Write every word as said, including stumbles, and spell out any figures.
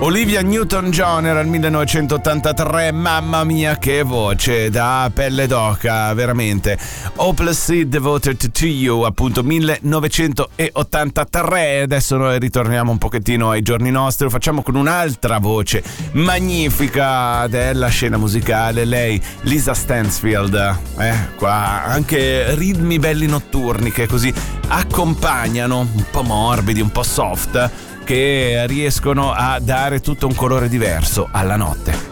Olivia Newton-John era il millenovecentottantatré, mamma mia che voce, da pelle d'oca, veramente. Hopeless Seed Devoted to You, appunto millenovecentottantatré. Adesso noi ritorniamo un pochettino ai giorni nostri, lo facciamo con un'altra voce magnifica della scena musicale, lei, Lisa Stansfield. Eh, qua anche ritmi belli notturni che così accompagnano, un po' morbidi, un po' soft, che riescono a dare tutto un colore diverso alla notte.